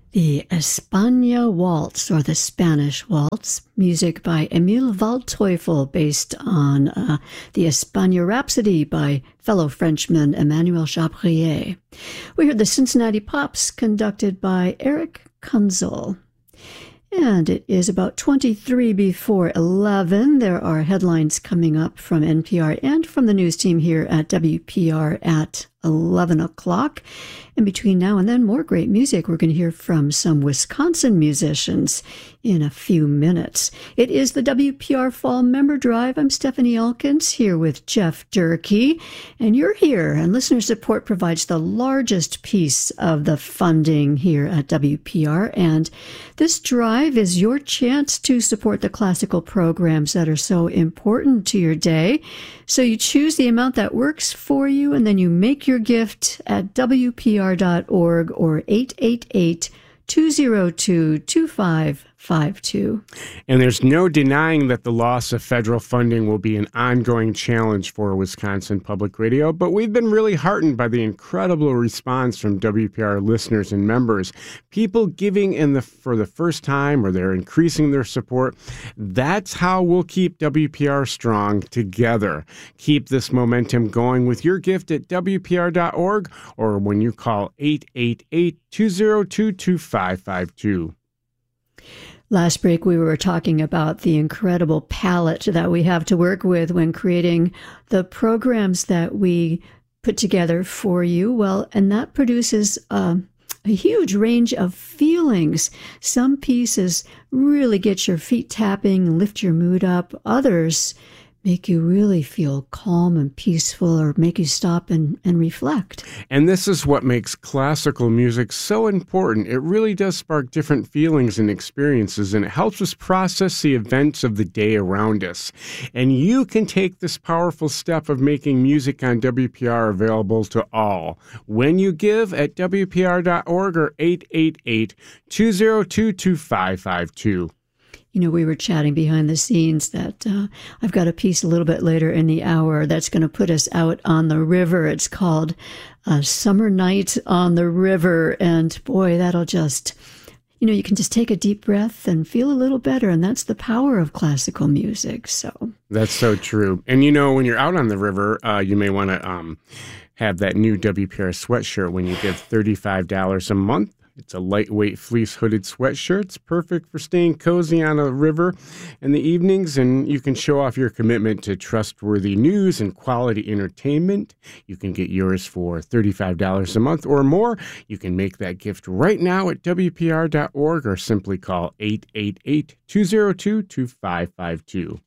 The España Waltz, or the Spanish Waltz, music by Emil Waldteufel, based on the España Rhapsody by fellow Frenchman Emmanuel Chabrier. We heard the Cincinnati Pops, conducted by Eric Kunzel. And it is about 23 before 11. There are headlines coming up from NPR and from the news team here at WPR at 11 o'clock. And between now and then, more great music. We're going to hear from some Wisconsin musicians in a few minutes. It is the WPR Fall Member Drive. I'm Stephanie Elkins here with Jeff Durkee, and you're here. And listener support provides the largest piece of the funding here at WPR. And this drive is your chance to support the classical programs that are so important to your day. So you choose the amount that works for you, and then you make your gift at WPR.org or 888-202-2552. And there's no denying that the loss of federal funding will be an ongoing challenge for Wisconsin Public Radio, but we've been really heartened by the incredible response from WPR listeners and members. People giving for the first time, or they're increasing their support. That's how we'll keep WPR strong together. Keep this momentum going with your gift at WPR.org or when you call 888-202-2552. Last break, we were talking about the incredible palette that we have to work with when creating the programs that we put together for you. Well, and that produces a huge range of feelings. Some pieces really get your feet tapping, lift your mood up. Others make you really feel calm and peaceful, or make you stop and reflect. And this is what makes classical music so important. It really does spark different feelings and experiences, and it helps us process the events of the day around us. And you can take this powerful step of making music on WPR available to all when you give at WPR.org or 888-202-2552. You know, we were chatting behind the scenes that I've got a piece a little bit later in the hour that's going to put us out on the river. It's called Summer Night on the River. And boy, that'll just, you can just take a deep breath and feel a little better. And that's the power of classical music. So that's so true. And, when you're out on the river, you may want to have that new WPR sweatshirt when you give $35 a month. It's a lightweight fleece hooded sweatshirt. It's perfect for staying cozy on a river in the evenings, and you can show off your commitment to trustworthy news and quality entertainment. You can get yours for $35 a month or more. You can make that gift right now at WPR.org or simply call 888-202-2552.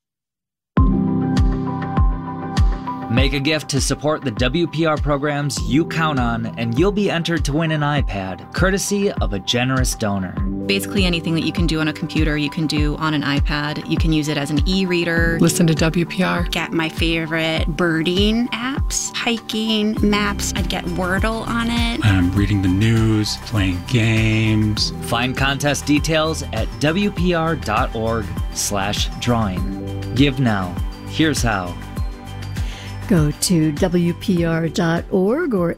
Make a gift to support the WPR programs you count on, and you'll be entered to win an iPad, courtesy of a generous donor. Basically anything that you can do on a computer, you can do on an iPad. You can use it as an e-reader. Listen to WPR. Get my favorite birding apps, hiking, maps. I'd get Wordle on it. I'm reading the news, playing games. Find contest details at WPR.org/drawing. Give now. Here's how. Go to WPR.org or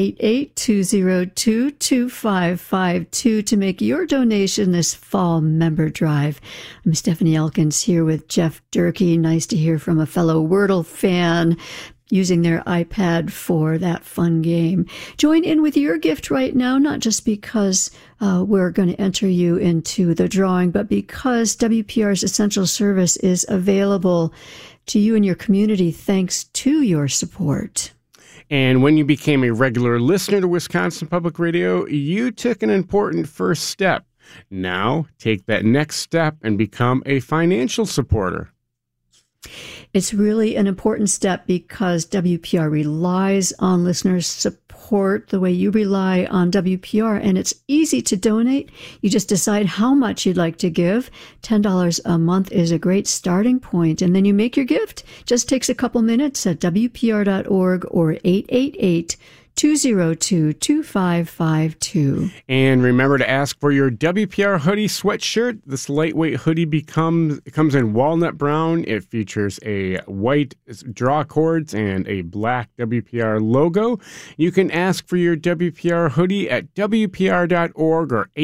888-202-2552 to make your donation this fall member drive. I'm Stephanie Elkins here with Jeff Durkee. Nice to hear from a fellow Wordle fan using their iPad for that fun game. Join in with your gift right now, not just because we're going to enter you into the drawing, but because WPR's essential service is available to you and your community thanks to your support. And when you became a regular listener to Wisconsin Public Radio, you took an important first step. Now, take that next step and become a financial supporter. It's really an important step because WPR relies on listeners' support the way you rely on WPR, and it's easy to donate. You just decide how much you'd like to give. $10 a month is a great starting point, and then you make your gift. Just takes a couple minutes at WPR.org or 888 202-2552. And remember to ask for your WPR hoodie sweatshirt. This lightweight hoodie comes in walnut brown. It features a white draw cords and a black WPR logo. You can ask for your WPR hoodie at WPR.org or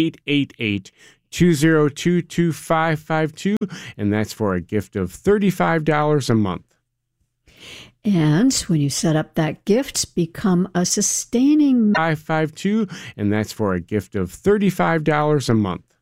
888-202-2552, and that's for a gift of $35 a month. And when you set up that gift, become a sustaining 552, and that's for a gift of $35 a month.